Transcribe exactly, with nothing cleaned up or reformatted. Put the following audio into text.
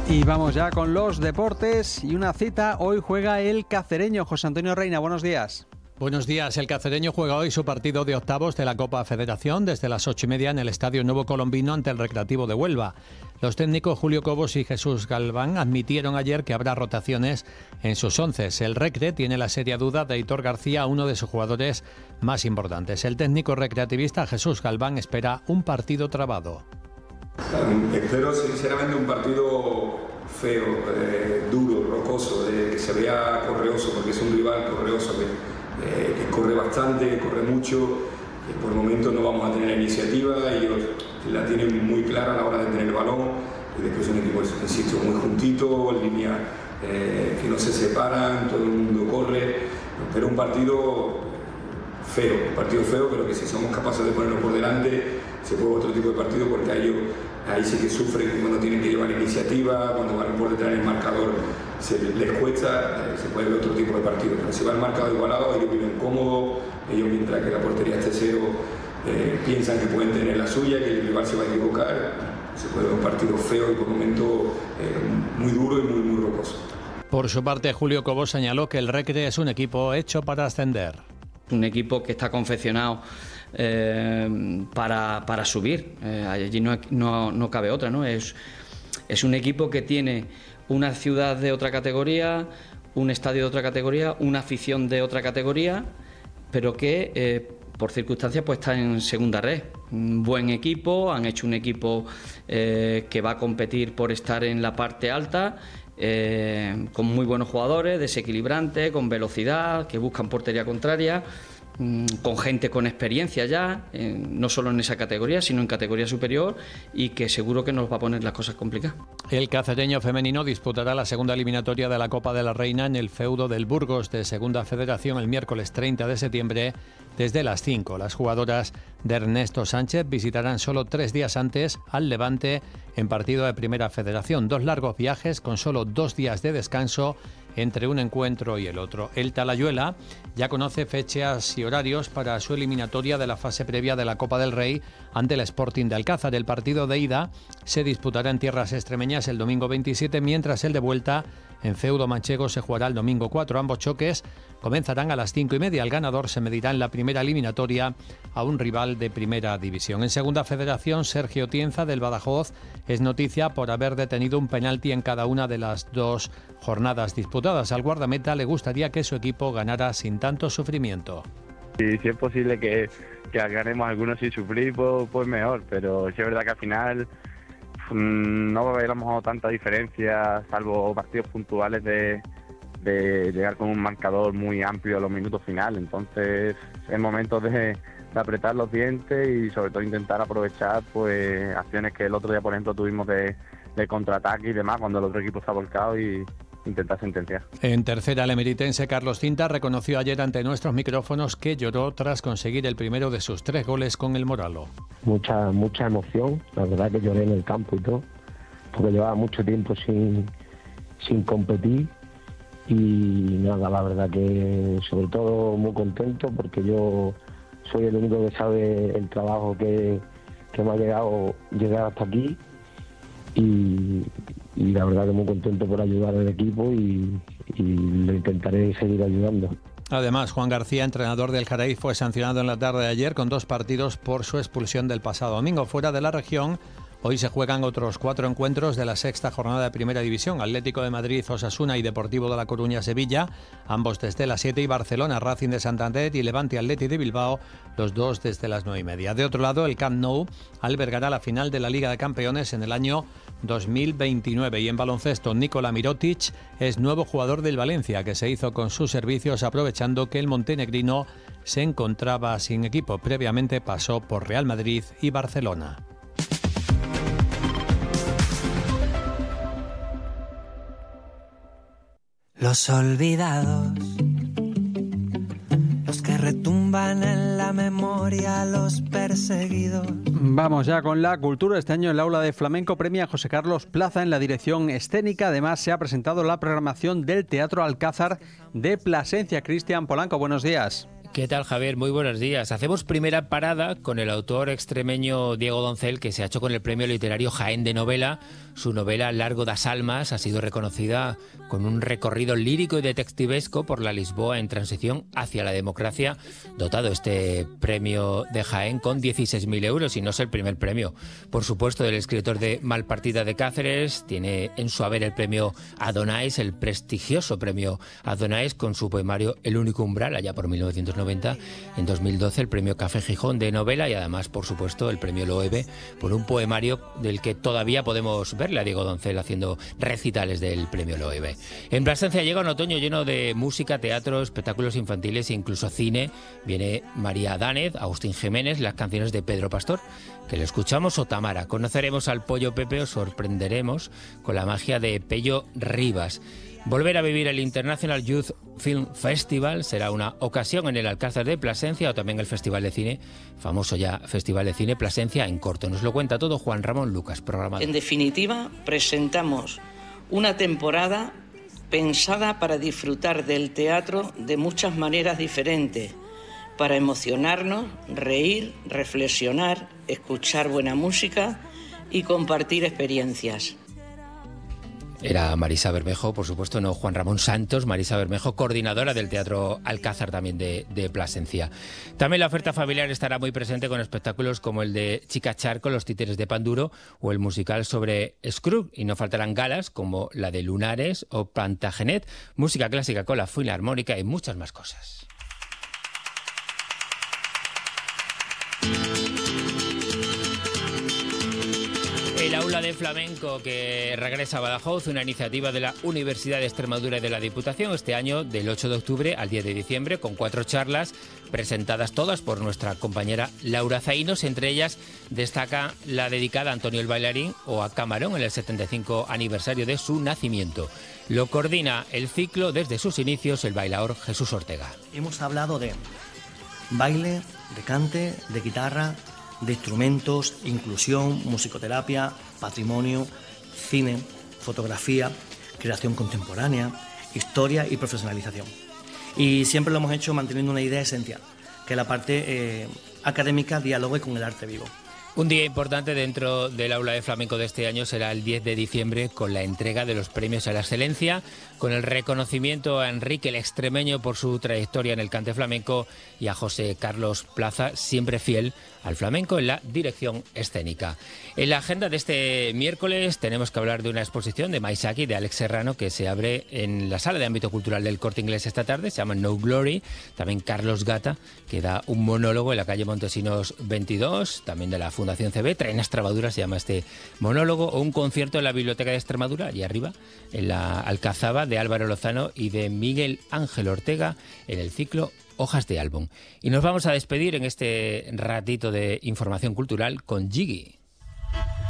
Y vamos ya con los deportes y una cita. Hoy juega el Cacereño. José Antonio Reina, buenos días. Buenos días. El Cacereño juega hoy su partido de octavos de la Copa Federación desde las ocho y media en el Estadio Nuevo Colombino ante el Recreativo de Huelva. Los técnicos Julio Cobos y Jesús Galván admitieron ayer que habrá rotaciones en sus once. El Recre tiene la seria duda de Aitor García, uno de sus jugadores más importantes. El técnico recreativista Jesús Galván espera un partido trabado. Espero sinceramente un partido feo, eh, duro, rocoso, de, que se vea correoso, porque es un rival correoso que, eh, que corre bastante, que corre mucho, que por el momento no vamos a tener la iniciativa, ellos la tienen muy clara a la hora de tener el balón, y después un equipo, insisto, muy juntito, en línea eh, que no se separan, todo el mundo corre, pero un partido feo, un partido feo, pero que si somos capaces de ponerlo por delante, se juega otro tipo de partido, porque a ellos ahí sí que sufren cuando tienen que llevar iniciativa, cuando van por detrás del marcador se les cuesta, eh, se puede ver otro tipo de partido, pero si va el marcador igualado, ellos viven cómodos, ellos mientras que la portería esté cero eh, piensan que pueden tener la suya, que el rival se va a equivocar, se puede ver un partido feo y por momento eh, muy duro y muy, muy rocoso. Por su parte, Julio Cobos señaló que el Recre es un equipo hecho para ascender. Un equipo que está confeccionado eh, para, para subir, eh, allí no, no, no cabe otra, ¿no? Es, es un equipo que tiene una ciudad de otra categoría, un estadio de otra categoría, una afición de otra categoría, pero que eh, por circunstancias pues está en segunda red. Un buen equipo, han hecho un equipo eh, que va a competir por estar en la parte alta, Eh, con muy buenos jugadores, desequilibrantes, con velocidad, que buscan portería contraria, mmm, con gente con experiencia ya, eh, no solo en esa categoría, sino en categoría superior, y que seguro que nos va a poner las cosas complicadas. El Cacereño femenino disputará la segunda eliminatoria de la Copa de la Reina en el feudo del Burgos de Segunda Federación el miércoles treinta de septiembre desde las cinco. Las jugadoras de Ernesto Sánchez visitarán solo tres días antes al Levante en partido de Primera Federación. Dos largos viajes con solo dos días de descanso entre un encuentro y el otro. El Talayuela ya conoce fechas y horarios para su eliminatoria de la fase previa de la Copa del Rey ante el Sporting de Alcázar. El partido de ida se disputará en tierras extremeñas el domingo veintisiete, mientras el de vuelta en feudo manchego se jugará el domingo cuatro. Ambos choques comenzarán a las cinco y media. El ganador se medirá en la primera eliminatoria a un rival de primera división. En Segunda Federación, Sergio Tienza del Badajoz es noticia por haber detenido un penalti en cada una de las dos jornadas disputadas. Al guardameta le gustaría que su equipo ganara sin tanto sufrimiento. Y si es posible que, que ganemos algunos sin sufrir, pues, pues mejor, pero sí es verdad que al final mmm, no veíamos tanta diferencia, salvo partidos puntuales de, de llegar con un marcador muy amplio a los minutos finales. Entonces es momento de, de apretar los dientes y sobre todo intentar aprovechar pues acciones que el otro día, por ejemplo, tuvimos de, de contraataque y demás, cuando el otro equipo se ha volcado, y intentar sentenciar. En tercera, el emeritense Carlos Cinta reconoció ayer ante nuestros micrófonos que lloró tras conseguir el primero de sus tres goles con el Moralo. Mucha, mucha emoción, la verdad que lloré en el campo y todo, porque llevaba mucho tiempo sin, sin competir, y nada, la verdad que sobre todo muy contento, porque yo soy el único que sabe el trabajo que, que me ha llegado llegar hasta aquí, y, y la verdad que muy contento por ayudar al equipo, y, y lo intentaré seguir ayudando. Además, Juan García, entrenador del Jaraíz, fue sancionado en la tarde de ayer con dos partidos por su expulsión del pasado domingo. Fuera de la región, hoy se juegan otros cuatro encuentros de la sexta jornada de Primera División. Atlético de Madrid, Osasuna y Deportivo de La Coruña, Sevilla, ambos desde las siete, y Barcelona, Racing de Santander y Levante Athletic de Bilbao, los dos desde las nueve y media. De otro lado, el Camp Nou albergará la final de la Liga de Campeones en el año dos mil veintinueve. Y en baloncesto, Nikola Mirotic es nuevo jugador del Valencia, que se hizo con sus servicios aprovechando que el montenegrino se encontraba sin equipo. Previamente pasó por Real Madrid y Barcelona. Los olvidados, los que retumban en la memoria, los perseguidos. Vamos ya con la cultura. Este año el Aula de Flamenco premia a José Carlos Plaza en la dirección escénica. Además, se ha presentado la programación del Teatro Alcázar de Plasencia. Cristian Polanco, buenos días. ¿Qué tal, Javier? Muy buenos días. Hacemos primera parada con el autor extremeño Diego Doncel, que se ha hecho con el premio literario Jaén de novela. Su novela Largo das Almas ha sido reconocida con un recorrido lírico y detectivesco por la Lisboa en transición hacia la democracia, dotado este premio de Jaén con dieciséis mil euros, y no es el primer premio. Por supuesto, del escritor de Malpartida de Cáceres, tiene en su haber el premio Adonais, el prestigioso premio Adonais, con su poemario El único umbral, allá por mil novecientos noventa. En dos mil doce el premio Café Gijón de novela, y además, por supuesto, el premio Loewe por un poemario del que todavía podemos verle a Diego Doncel haciendo recitales del premio Loewe. En Plasencia llega un otoño lleno de música, teatro, espectáculos infantiles e incluso cine. Viene María Dánez, Agustín Jiménez, las canciones de Pedro Pastor, que le escuchamos, o Tamara. Conoceremos al Pollo Pepe, os sorprenderemos con la magia de Pello Rivas. Volver a vivir el International Youth Film Festival será una ocasión en el Alcázar de Plasencia, o también el Festival de Cine, famoso ya Festival de Cine Plasencia en corto. Nos lo cuenta todo Juan Ramón Lucas, programador. En definitiva, presentamos una temporada pensada para disfrutar del teatro de muchas maneras diferentes, para emocionarnos, reír, reflexionar, escuchar buena música y compartir experiencias. Era Marisa Bermejo, por supuesto, no Juan Ramón Santos. Marisa Bermejo, coordinadora del Teatro Alcázar también de, de Plasencia. También la oferta familiar estará muy presente con espectáculos como el de Chica Charco, Los títeres de Panduro, o el musical sobre Scrooge. Y no faltarán galas como la de Lunares o Plantagenet, música clásica con la Filarmónica y muchas más cosas. El Aula de Flamenco, que regresa a Badajoz, una iniciativa de la Universidad de Extremadura y de la Diputación, este año del ocho de octubre al diez de diciembre, con cuatro charlas presentadas todas por nuestra compañera Laura Zaínos. Entre ellas destaca la dedicada a Antonio el Bailarín, o a Camarón, en el setenta y cinco aniversario de su nacimiento. Lo coordina el ciclo desde sus inicios el bailaor Jesús Ortega. Hemos hablado de baile, de cante, de guitarra, de instrumentos, inclusión, musicoterapia, patrimonio, cine, fotografía, creación contemporánea, historia y profesionalización. Y siempre lo hemos hecho manteniendo una idea esencial, que la parte eh, académica dialogue con el arte vivo. Un día importante dentro del Aula de Flamenco de este año será el diez de diciembre, con la entrega de los premios a la excelencia, con el reconocimiento a Enrique el Extremeño por su trayectoria en el cante flamenco, y a José Carlos Plaza, siempre fiel al flamenco en la dirección escénica. En la agenda de este miércoles tenemos que hablar de una exposición de Maisaki, de Alex Serrano, que se abre en la Sala de Ámbito Cultural del Corte Inglés esta tarde, se llama No Glory. También Carlos Gata, que da un monólogo en la calle Montesinos veintidós, también de la Fundación C B, Traen Extremadura se llama este monólogo, o un concierto en la Biblioteca de Extremadura, allí arriba, en la Alcazaba, de Álvaro Lozano y de Miguel Ángel Ortega, en el ciclo Hojas de Álbum. Y nos vamos a despedir en este ratito de información cultural con Jiggy.